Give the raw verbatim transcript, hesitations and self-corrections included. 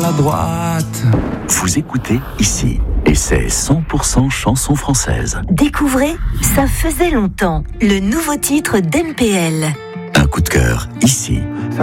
maladroite. Vous écoutez ici, et c'est cent pour cent chanson française. Découvrez Ça faisait longtemps, le nouveau titre d'M P L. Un coup de cœur, ici.